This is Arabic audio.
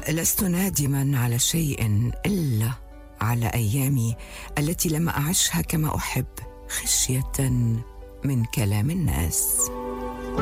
لست نادما على شيء إلا على أيامي التي لم أعشها كما أحب، خشية من كلام الناس.